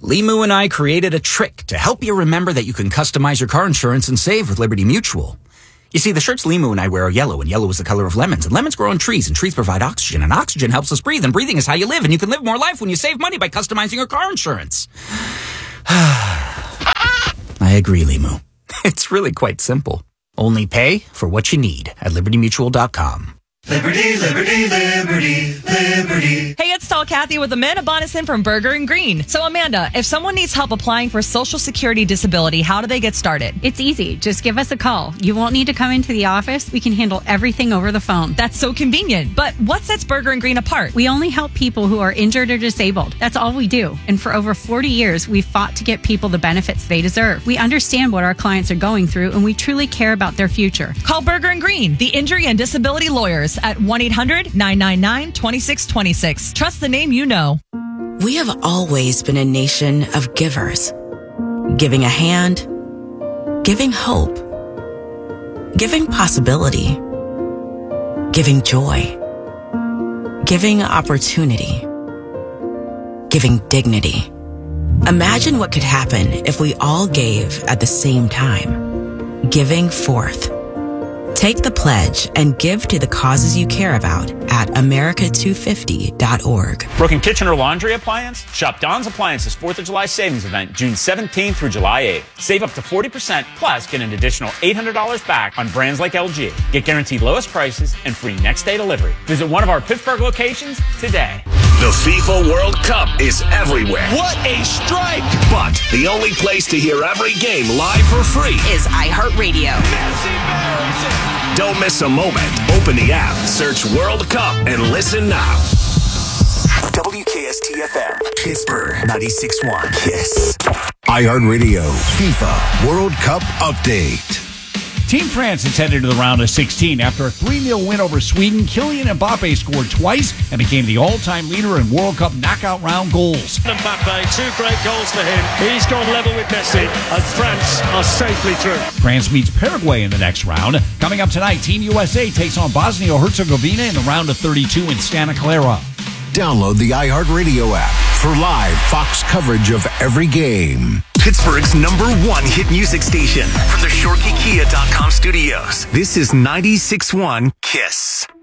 Limu and I created a trick to help you remember that you can customize your car insurance and save with Liberty Mutual. You see, the shirts Limu and I wear are yellow, and yellow is the color of lemons, and lemons grow on trees, and trees provide oxygen, and oxygen helps us breathe, and breathing is how you live, and you can live more life when you save money by customizing your car insurance. I agree, Limu. It's really quite simple. Only pay for what you need at libertymutual.com. Liberty, liberty, liberty, liberty. Hey, it's Tall Kathy with Amanda Bonison from Burger and Green. So, Amanda, if someone needs help applying for Social Security disability, how do they get started? It's easy. Just give us a call. You won't need to come into the office. We can handle everything over the phone. That's so convenient. But what sets Burger and Green apart? We only help people who are injured or disabled. That's all we do. And for over 40 years, we've fought to get people the benefits they deserve. We understand what our clients are going through, and we truly care about their future. Call Burger and Green, the injury and disability lawyers, at 1-800-999-2626. Trust the name you know. We have always been a nation of givers. Giving a hand, giving hope, giving possibility, giving joy, giving opportunity, giving dignity. Imagine what could happen if we all gave at the same time. Giving forth. Take the pledge and give to the causes you care about at America250.org. Broken kitchen or laundry appliance? Shop Don's Appliances 4th of July savings event June 17th through July 8th. Save up to 40% plus get an additional $800 back on brands like LG. Get guaranteed lowest prices and free next day delivery. Visit one of our Pittsburgh locations today. The FIFA World Cup is everywhere. What a strike! But the only place to hear every game live for free is iHeartRadio. Don't miss a moment. Open the app, search World Cup, and listen now. WKST-FM, Pittsburgh 96.1 KISS. iHeartRadio FIFA World Cup Update. Team France is headed to the round of 16 after a 3-0 win over Sweden. Kylian Mbappe scored twice and became the all-time leader in World Cup knockout round goals. Mbappe, 2 great goals for him. He's gone level with Messi, and France are safely through. France meets Paraguay in the next round. Coming up tonight, Team USA takes on Bosnia-Herzegovina in the round of 32 in Santa Clara. Download the iHeartRadio app for live Fox coverage of every game. Pittsburgh's #1 hit music station from the ShorkeyKia.com studios. This is 96.1 KISS.